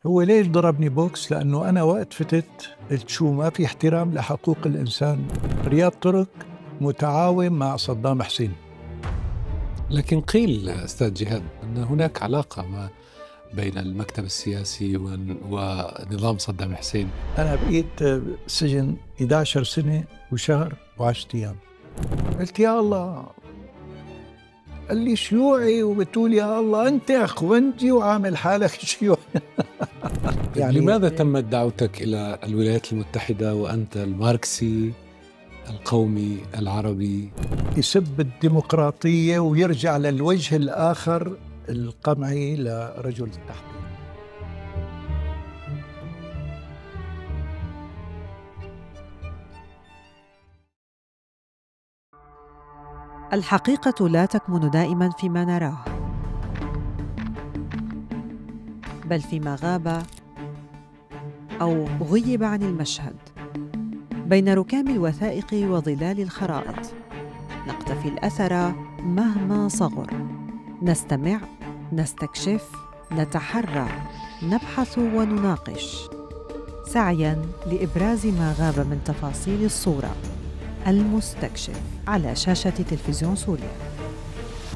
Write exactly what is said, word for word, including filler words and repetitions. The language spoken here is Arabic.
هو ليش ضربني بوكس؟ لأنه أنا وقت فتت قلت شو ما في احترام لحقوق الإنسان. رياض ترك متعاون مع صدام حسين. لكن قيل أستاذ جهاد أن هناك علاقة ما بين المكتب السياسي ون- ونظام صدام حسين. أنا بقيت سجن إحدى عشرة سنة وشهر وعشرة أيام. قلت يا الله، قال لي شيوعي وبتقول يا الله أنت أخوانتي وعامل حالك شيوعي. يعني لماذا تمت دعوتك إلى الولايات المتحدة وأنت الماركسي القومي العربي؟ يسب الديمقراطية ويرجع للوجه الآخر القمعي لرجل التحقيق. الحقيقة لا تكمن دائماً فيما نراه، بل فيما غاب أو غيب عن المشهد بين ركام الوثائق وظلال الخرائط. نقتفي الأثر مهما صغر، نستمع، نستكشف، نتحرى، نبحث ونناقش، سعياً لإبراز ما غاب من تفاصيل الصورة. المستكشف على شاشة تلفزيون سوريا.